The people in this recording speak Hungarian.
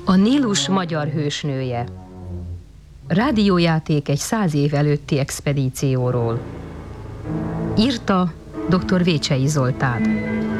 A Nílus magyar hősnője. Rádiójáték egy 100 év előtti expedícióról. Írta dr. Vécsey Zoltán.